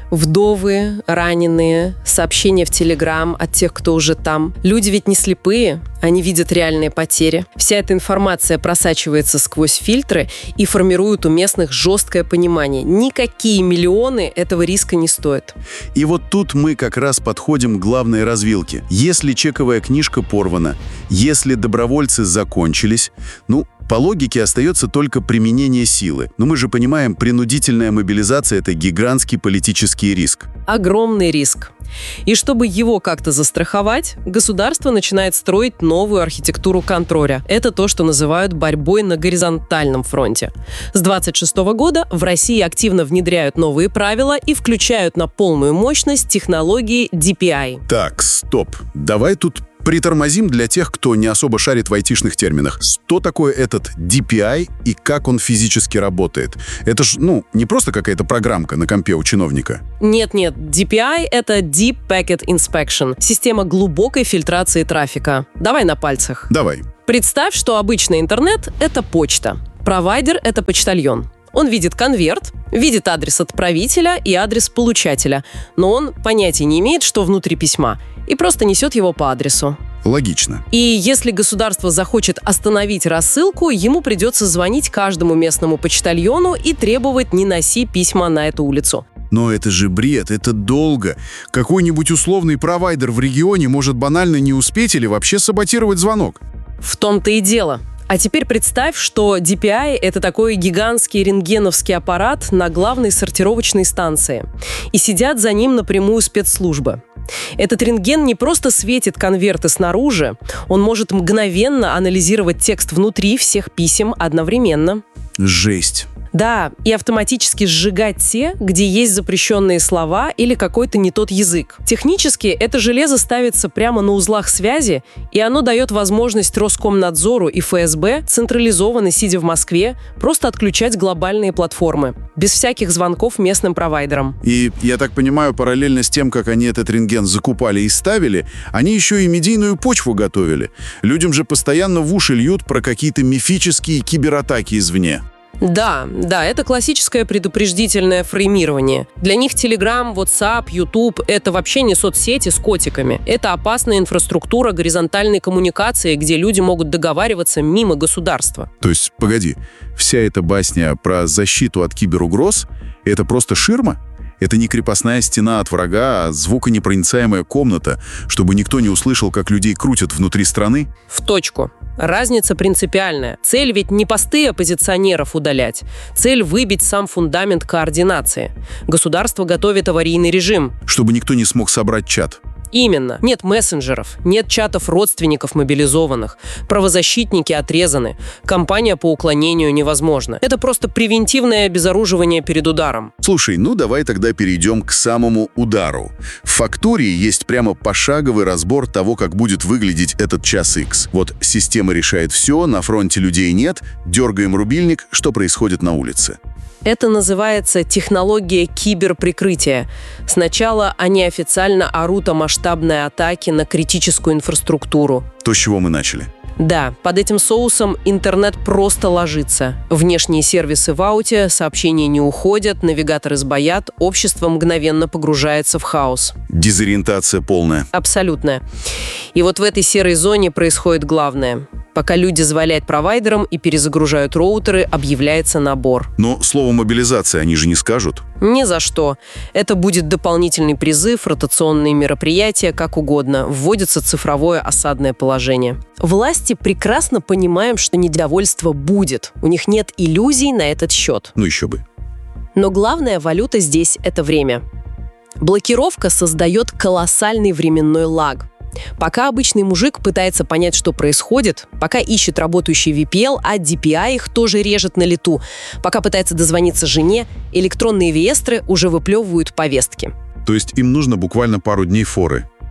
Вдовы, раненые, сообщения в Телеграм от тех, кто уже там. Люди ведь не слепые, они видят реальные потери. Вся эта информация просачивается сквозь фильтры и формирует у местных жесткое понимание. Никакие миллионы этого риска не стоят. И вот тут мы как раз подходим к главной развилке. Если чековая книжка порвана, если добровольцы закончились, по логике остается только применение силы. Но мы же понимаем, принудительная мобилизация – это гигантский политический риск. Огромный риск. И чтобы его как-то застраховать, государство начинает строить новую архитектуру контроля. Это то, что называют борьбой на горизонтальном фронте. С 2026 года в России активно внедряют новые правила и включают на полную мощность технологии DPI. Так, стоп. Давай тут притормозим для тех, кто не особо шарит в айтишных терминах. Что такое этот DPI и как он физически работает? Это ж, не просто какая-то программка на компе у чиновника. Нет, DPI — это Deep Packet Inspection, система глубокой фильтрации трафика. Давай на пальцах. Давай. Представь, что обычный интернет — это почта. Провайдер — это почтальон. Он видит конверт, видит адрес отправителя и адрес получателя, но он понятия не имеет, что внутри письма, и просто несет его по адресу. Логично. И если государство захочет остановить рассылку, ему придется звонить каждому местному почтальону и требовать: не носи письма на эту улицу. Но это же бред, это долго. Какой-нибудь условный провайдер в регионе может банально не успеть или вообще саботировать звонок. В том-то и дело. А теперь представь, что DPI — это такой гигантский рентгеновский аппарат на главной сортировочной станции. И сидят за ним напрямую спецслужбы. Этот рентген не просто светит конверты снаружи, он может мгновенно анализировать текст внутри всех писем одновременно. Жесть. Да, и автоматически сжигать те, где есть запрещенные слова или какой-то не тот язык. Технически это железо ставится прямо на узлах связи, и оно дает возможность Роскомнадзору и ФСБ централизованно, сидя в Москве, просто отключать глобальные платформы, без всяких звонков местным провайдерам. И, я так понимаю, параллельно с тем, как они этот рентген закупали и ставили, они еще и медийную почву готовили. Людям же постоянно в уши льют про какие-то мифические кибератаки извне. Да, это классическое предупредительное фреймирование. Для них Telegram, WhatsApp, YouTube — это вообще не соцсети с котиками. Это опасная инфраструктура горизонтальной коммуникации, где люди могут договариваться мимо государства. То есть, погоди, вся эта басня про защиту от киберугроз — это просто ширма? Это не крепостная стена от врага, а звуконепроницаемая комната, чтобы никто не услышал, как людей крутят внутри страны? В точку. Разница принципиальная. Цель ведь не посты оппозиционеров удалять. Цель — выбить сам фундамент координации. Государство готовит аварийный режим. Чтобы никто не смог собрать чат. Именно. Нет мессенджеров, нет чатов родственников мобилизованных. Правозащитники отрезаны. Кампания по уклонению невозможна. Это просто превентивное обезоруживание перед ударом. Слушай, давай тогда перейдем к самому удару. В фактуре есть прямо пошаговый разбор того, как будет выглядеть этот час X. Вот система решает все, на фронте людей нет, дергаем рубильник, что происходит на улице. Это называется технология киберприкрытия. Сначала они официально орут о масштабной атаке на критическую инфраструктуру. То, с чего мы начали. Да, под этим соусом интернет просто ложится. Внешние сервисы в ауте, сообщения не уходят, навигаторы сбоят, общество мгновенно погружается в хаос. Дезориентация полная. Абсолютная. И вот в этой серой зоне происходит главное. Пока люди звонят провайдерам и перезагружают роутеры, объявляется набор. Но слово «мобилизация» они же не скажут. Ни за что. Это будет дополнительный призыв, ротационные мероприятия, как угодно. Вводится цифровое осадное положение. Власти прекрасно понимают, что недовольство будет. У них нет иллюзий на этот счет. Еще бы. Но главная валюта здесь – это время. Блокировка создает колоссальный временной лаг. Пока обычный мужик пытается понять, что происходит, пока ищет работающий VPL, а DPI их тоже режет на лету, пока пытается дозвониться жене, электронные реестры уже выплевывают повестки. То есть им нужно буквально пару дней форы.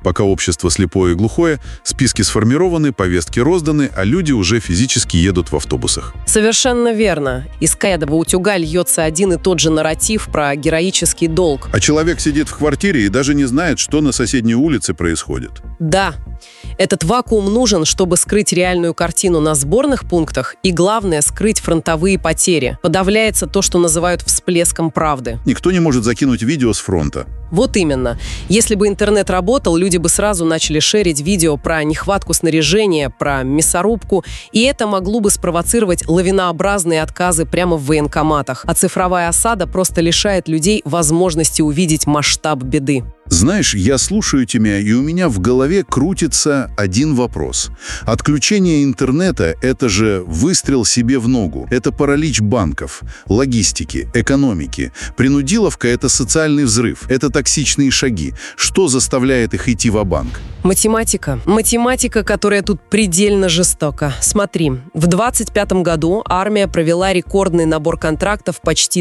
Пока общество слепое и глухое, списки сформированы, повестки розданы, а люди уже физически едут в автобусах. Совершенно верно. Из каждого утюга льется один и тот же нарратив про героический долг. А человек сидит в квартире и даже не знает, что на соседней улице происходит. Да. Этот вакуум нужен, чтобы скрыть реальную картину на сборных пунктах и, главное, скрыть фронтовые потери. Подавляется то, что называют всплеском правды. Никто не может закинуть видео с фронта. Вот именно. Если бы интернет работал, люди бы сразу начали шерить видео про нехватку снаряжения, про мясорубку, и это могло бы спровоцировать лавинообразные отказы прямо в военкоматах. А цифровая осада просто лишает людей возможности увидеть масштаб беды. Знаешь, я слушаю тебя, и у меня в голове крутится один вопрос. Отключение интернета – это же выстрел себе в ногу. Это паралич банков, логистики, экономики. Принудиловка – это социальный взрыв. Это токсичные шаги. Что заставляет их идти ва-банк? Математика. Математика, которая тут предельно жестока. Смотри, в 2025 году армия провела рекордный набор контрактов почти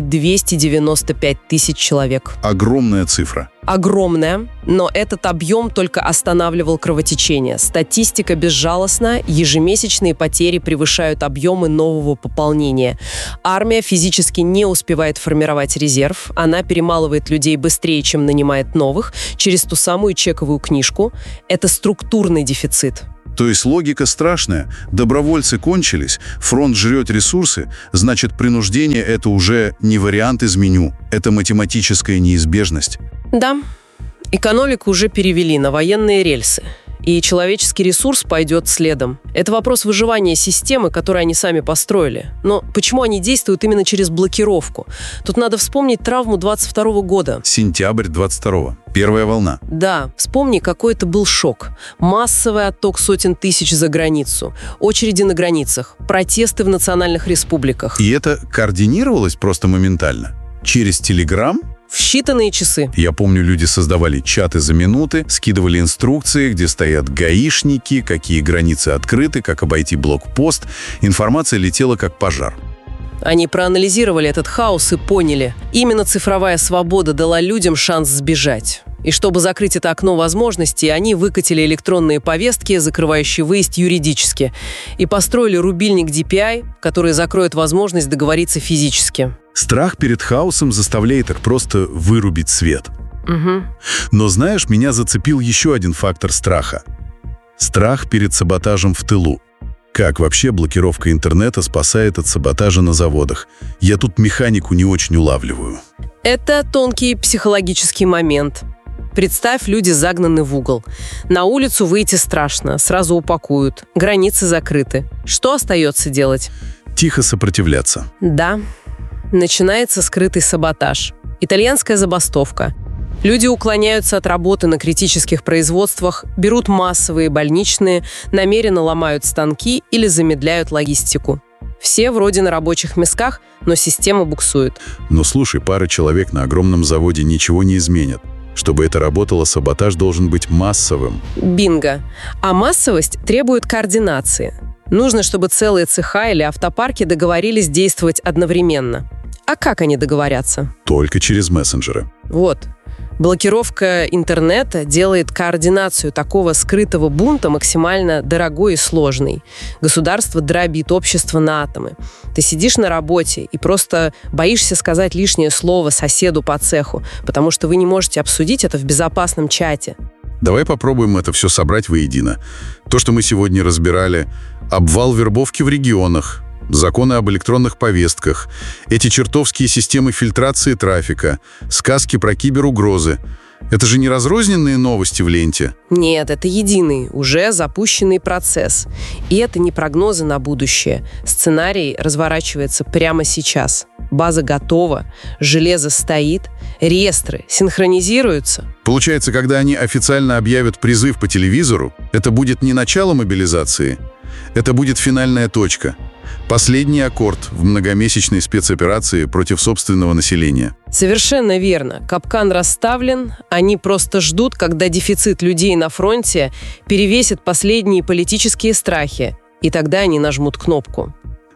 295 тысяч человек. Огромная цифра. Огромная, но этот объем только останавливал кровотечение. Статистика безжалостна, ежемесячные потери превышают объемы нового пополнения. Армия физически не успевает формировать резерв, она перемалывает людей быстрее, чем нанимает новых, через ту самую чековую книжку. Это структурный дефицит. То есть логика страшная. Добровольцы кончились, фронт жрет ресурсы, значит, принуждение – это уже не вариант из меню, это математическая неизбежность. Да, экономику уже перевели на военные рельсы, и человеческий ресурс пойдет следом. Это вопрос выживания системы, которую они сами построили. Но почему они действуют именно через блокировку? Тут надо вспомнить травму 22 года. Сентябрь 22-го. Первая волна. Да, вспомни, какой это был шок. Массовый отток сотен тысяч за границу, очереди на границах, протесты в национальных республиках. И это координировалось просто моментально? Через Telegram? В считанные часы. Я помню, люди создавали чаты за минуты, скидывали инструкции, где стоят гаишники, какие границы открыты, как обойти блокпост. Информация летела как пожар. Они проанализировали этот хаос и поняли, именно цифровая свобода дала людям шанс сбежать. И чтобы закрыть это окно возможностей, они выкатили электронные повестки, закрывающие выезд юридически, и построили рубильник DPI, который закроет возможность договориться физически. Страх перед хаосом заставляет их просто вырубить свет. Угу. Но знаешь, меня зацепил еще один фактор страха. Страх перед саботажем в тылу. Как вообще блокировка интернета спасает от саботажа на заводах? Я тут механику не очень улавливаю. Это тонкий психологический момент. Представь, люди загнаны в угол. На улицу выйти страшно, сразу упакуют. Границы закрыты. Что остается делать? Тихо сопротивляться. Да. Начинается скрытый саботаж. Итальянская забастовка. Люди уклоняются от работы на критических производствах, берут массовые больничные, намеренно ломают станки или замедляют логистику. Все вроде на рабочих местах, но система буксует. Но слушай, пара человек на огромном заводе ничего не изменят. Чтобы это работало, саботаж должен быть массовым. Бинго. А массовость требует координации. Нужно, чтобы целые цеха или автопарки договорились действовать одновременно. А как они договорятся? Только через мессенджеры. Вот. Блокировка интернета делает координацию такого скрытого бунта максимально дорогой и сложной. Государство дробит общество на атомы. Ты сидишь на работе и просто боишься сказать лишнее слово соседу по цеху, потому что вы не можете обсудить это в безопасном чате. Давай попробуем это все собрать воедино. То, что мы сегодня разбирали, обвал вербовки в регионах, законы об электронных повестках, эти чертовские системы фильтрации трафика, сказки про киберугрозы. Это же не разрозненные новости в ленте? Нет, это единый, уже запущенный процесс. И это не прогнозы на будущее. Сценарий разворачивается прямо сейчас. База готова, железо стоит, реестры синхронизируются. Получается, когда они официально объявят призыв по телевизору, это будет не начало мобилизации, это будет финальная точка. Последний аккорд в многомесячной спецоперации против собственного населения. Совершенно верно. Капкан расставлен, они просто ждут, когда дефицит людей на фронте перевесит последние политические страхи, и тогда они нажмут кнопку.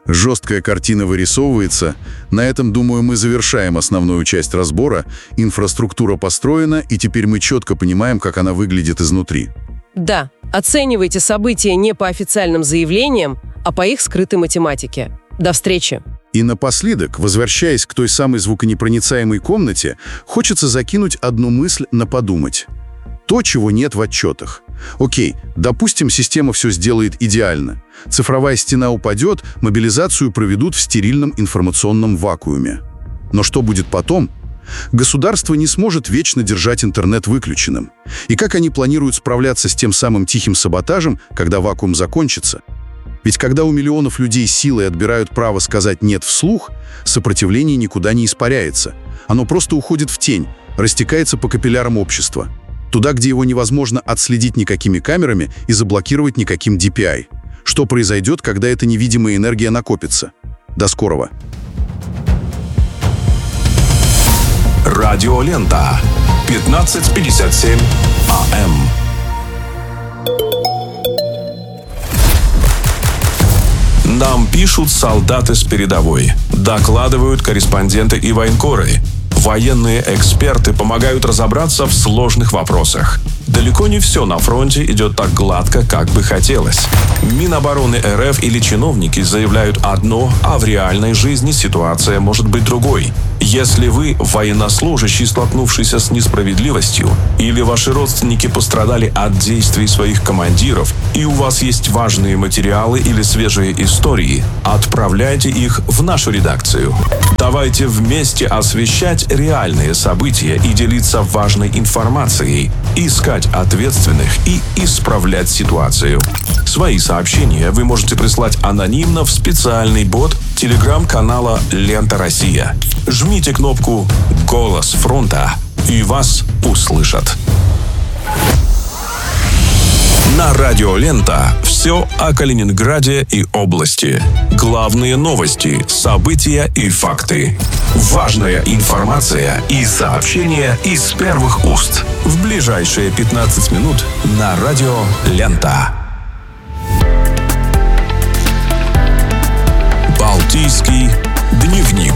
Жесткая картина вырисовывается. На этом, думаю, мы завершаем основную часть разбора. Инфраструктура построена, и теперь мы четко понимаем, как она выглядит изнутри. Да, оценивайте события не по официальным заявлениям, а по их скрытой математике. До встречи! И напоследок, возвращаясь к той самой звуконепроницаемой комнате, хочется закинуть одну мысль на подумать. То, чего нет в отчетах. Окей, допустим, система все сделает идеально. Цифровая стена упадет, мобилизацию проведут в стерильном информационном вакууме. Но что будет потом? Государство не сможет вечно держать интернет выключенным. И как они планируют справляться с тем самым тихим саботажем, когда вакуум закончится? Ведь когда у миллионов людей силой отбирают право сказать «нет» вслух, сопротивление никуда не испаряется. Оно просто уходит в тень, растекается по капиллярам общества. Туда, где его невозможно отследить никакими камерами и заблокировать никаким DPI. Что произойдет, когда эта невидимая энергия накопится? До скорого. Радиолента. 15:57 АМ. Нам пишут солдаты с передовой. Докладывают корреспонденты и военкоры. Военные эксперты помогают разобраться в сложных вопросах. Далеко не все на фронте идет так гладко, как бы хотелось. Минобороны РФ или чиновники заявляют одно, а в реальной жизни ситуация может быть другой. Если вы военнослужащий, столкнувшийся с несправедливостью, или ваши родственники пострадали от действий своих командиров, и у вас есть важные материалы или свежие истории, отправляйте их в нашу редакцию. Давайте вместе освещать реальные события и делиться важной информацией, искать ответственных и исправлять ситуацию. Свои сообщения вы можете прислать анонимно в специальный бот телеграм-канала «Лента Россия». Жмите кнопку «Голос фронта» и вас услышат. На Радио Лента все о Калининграде и области. Главные новости, события и факты. Важная информация и сообщения из первых уст. В ближайшие 15 минут на Радио Лента. Балтийский дневник.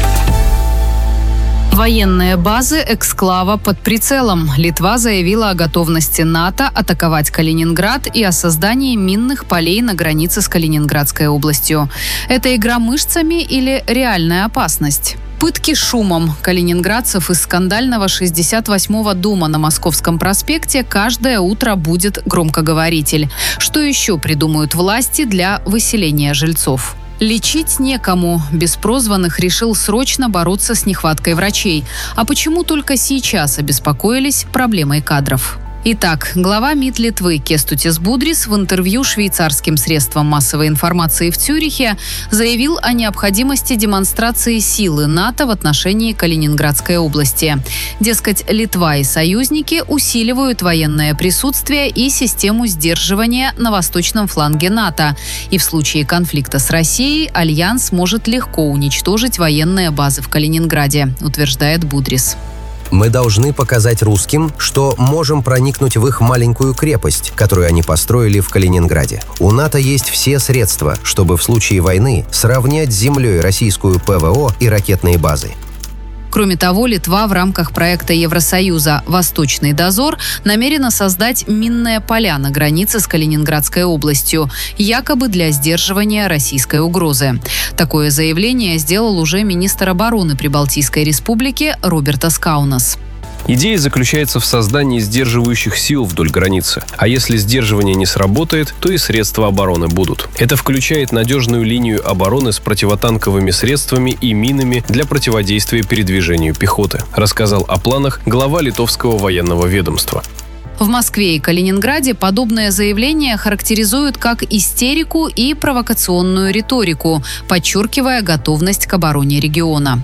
Военные базы эксклава под прицелом. Литва заявила о готовности НАТО атаковать Калининград и о создании минных полей на границе с Калининградской областью. Это игра мышцами или реальная опасность? Пытки шумом. Калининградцев из скандального 68-го дома на Московском проспекте каждое утро будет громкоговоритель. Что еще придумают власти для выселения жильцов? Лечить некому. Беспрозванных решил срочно бороться с нехваткой врачей. А почему только сейчас обеспокоились проблемой кадров? Итак, глава МИД Литвы Кестутис Будрис в интервью швейцарским средствам массовой информации в Цюрихе заявил о необходимости демонстрации силы НАТО в отношении Калининградской области. Дескать, Литва и союзники усиливают военное присутствие и систему сдерживания на восточном фланге НАТО. И в случае конфликта с Россией Альянс может легко уничтожить военные базы в Калининграде, утверждает Будрис. Мы должны показать русским, что можем проникнуть в их маленькую крепость, которую они построили в Калининграде. У НАТО есть все средства, чтобы в случае войны сравнять с землей российскую ПВО и ракетные базы. Кроме того, Литва в рамках проекта Евросоюза «Восточный дозор» намерена создать минные поля на границе с Калининградской областью, якобы для сдерживания российской угрозы. Такое заявление сделал уже министр обороны Прибалтийской республики Робертас Каунас. Идея заключается в создании сдерживающих сил вдоль границы. А если сдерживание не сработает, то и средства обороны будут. Это включает надежную линию обороны с противотанковыми средствами и минами для противодействия передвижению пехоты, рассказал о планах глава литовского военного ведомства. В Москве и Калининграде подобное заявление характеризуют как истерику и провокационную риторику, подчеркивая готовность к обороне региона.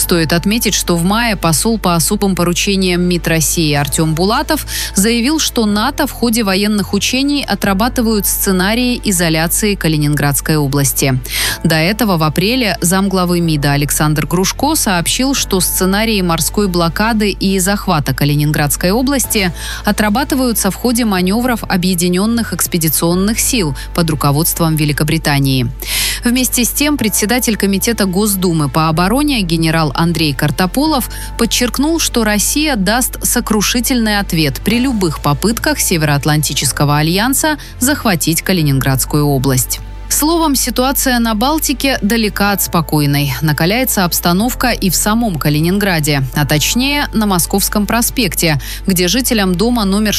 Стоит отметить, что в мае посол по особым поручениям МИД России Артем Булатов заявил, что НАТО в ходе военных учений отрабатывают сценарии изоляции Калининградской области. До этого в апреле замглавы МИДа Александр Грушко сообщил, что сценарии морской блокады и захвата Калининградской области отрабатываются в ходе маневров Объединенных экспедиционных сил под руководством Великобритании. Вместе с тем, председатель Комитета Госдумы по обороне генерал Андрей Картополов подчеркнул, что Россия даст сокрушительный ответ при любых попытках Североатлантического альянса захватить Калининградскую область. Словом, ситуация на Балтике далека от спокойной. Накаляется обстановка и в самом Калининграде, а точнее на Московском проспекте, где жителям дома номер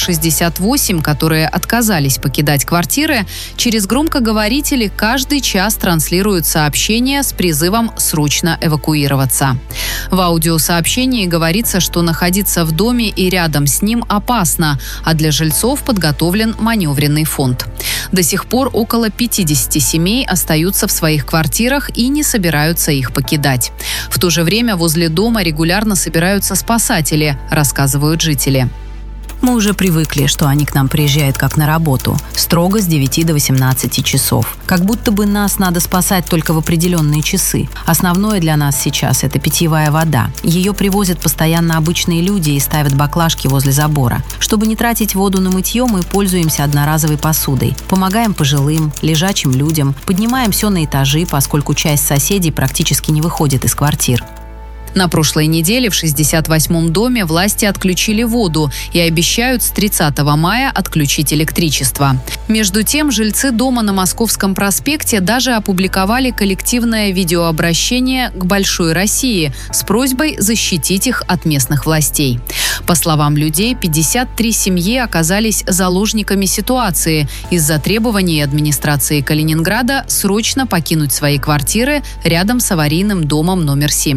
68, которые отказались покидать квартиры, через громкоговорители каждый час транслируют сообщения с призывом срочно эвакуироваться. В аудиосообщении говорится, что находиться в доме и рядом с ним опасно, а для жильцов подготовлен маневренный фонд. До сих пор около 50 семей остаются в своих квартирах и не собираются их покидать. В то же время возле дома регулярно собираются спасатели, рассказывают жители. Мы уже привыкли, что они к нам приезжают как на работу, строго с 9 до 18 часов. Как будто бы нас надо спасать только в определенные часы. Основное для нас сейчас – это питьевая вода. Ее привозят постоянно обычные люди и ставят баклажки возле забора. Чтобы не тратить воду на мытье, мы пользуемся одноразовой посудой. Помогаем пожилым, лежачим людям, поднимаем все на этажи, поскольку часть соседей практически не выходит из квартир. На прошлой неделе в 68-м доме власти отключили воду и обещают с 30 мая отключить электричество. Между тем, жильцы дома на Московском проспекте даже опубликовали коллективное видеообращение к Большой России с просьбой защитить их от местных властей. По словам людей, 53 семьи оказались заложниками ситуации из-за требований администрации Калининграда срочно покинуть свои квартиры рядом с аварийным домом номер 7.